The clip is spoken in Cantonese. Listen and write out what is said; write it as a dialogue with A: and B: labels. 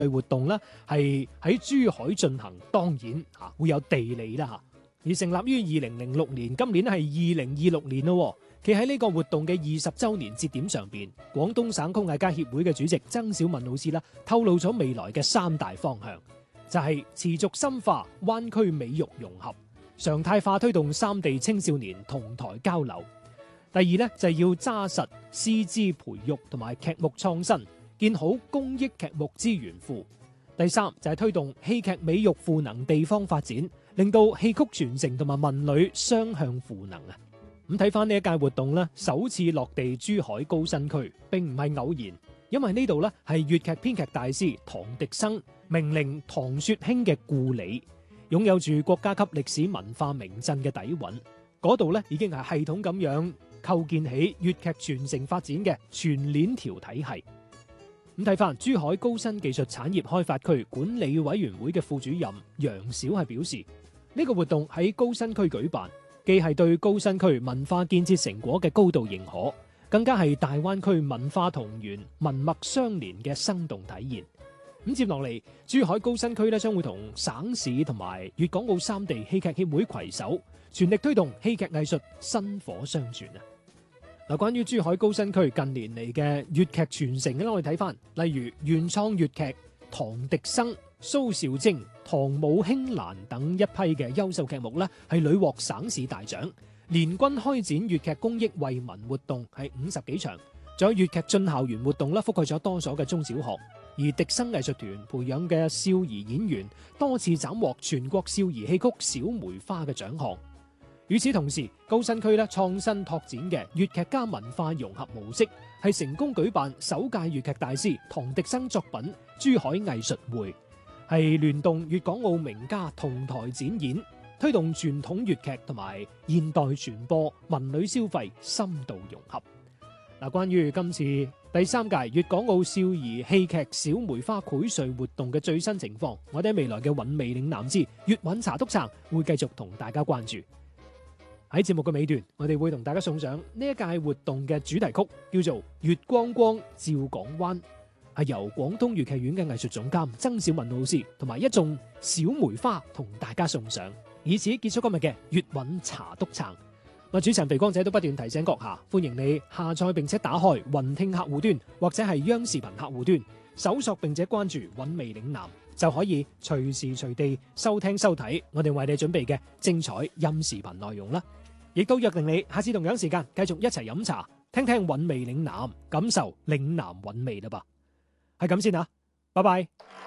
A: 嘅活動咧係喺珠海進行，當然會有地理啦嚇。而成立於2006年，今年係2026年咯。企喺呢個活動嘅20週年節點上邊，廣東省曲藝家協會嘅主席曾小文老師啦，透露咗未來嘅3大方向，就係持續深化灣區美育融合，常態化推動3地青少年同台交流。第二咧就係要揸實師資培育同埋劇目創新，建好公益劇目資源庫。第三就係推動戲劇美育賦能地方發展，令到戲曲傳承同埋文旅雙向賦能啊！咁睇翻呢一屆活動咧，首次落地珠海高新區，並唔係偶然，因為呢度咧係粵劇編劇大師唐滌生名伶唐雪卿嘅故里，擁有住國家級歷史文化名鎮嘅底蘊。嗰度咧已經係系統咁樣構建起粵劇傳承發展嘅全鏈條體系。咁睇翻珠海高新技術產業開發區管理委員會嘅副主任楊小係表示，呢個活動喺高新區舉辦，既係對高新區文化建設成果嘅高度認可，更加係大灣區文化同源、文脈相連嘅生動體現。咁接落嚟，珠海高新區咧將會同省市同埋粵港澳3地戲劇協會攜手，全力推動戲劇藝術薪火相傳啊！嗱，關於珠海高新區近年嚟嘅粵劇傳承咧，我哋睇翻，例如原創粵劇唐滌生、蘇兆徵、唐武興蘭等一批嘅優秀劇目咧，係屢獲省市大獎，連均開展粵劇公益惠民活動係50幾場，仲有粵劇進校園活動咧，覆蓋咗多所嘅中小學。而滌生藝術團培養嘅少兒演員多次斬獲全國少兒戲曲小梅花嘅獎項。與此同時，高新區咧創新拓展嘅粵劇加文化融合模式，係成功舉辦首屆粵劇大師唐滌生作品珠海藝術會，係聯動粵港澳名家同台展演，推動傳統粵劇同埋現代傳播文旅消費深度融合。嗱，關於今次第3屆粵港澳少兒戲劇小梅花薈萃活動嘅最新情況，我哋喺未來嘅韻味嶺南之粵韻茶篤撐會繼續同大家關注。喺節目嘅尾段，我哋會同大家送上呢一屆活動嘅主題曲，叫做《月光光照港灣》，係由廣東粵劇院嘅藝術總監曾小文老師同埋一眾小梅花同大家送上，以此結束今日嘅粵韻茶篤撐。我主持人肥光仔都不斷提醒閣下，歡迎你下載並且打開雲聽客戶端或者係央視頻客戶端，搜索並且關注韻味嶺南，就可以隨時隨地收聽收睇我哋為你準備嘅精彩音視頻內容啦。亦都約定你下次同樣時間繼續一齊飲茶，聽聽韻味嶺南，感受嶺南韻味啦噃。係咁先啊，拜拜。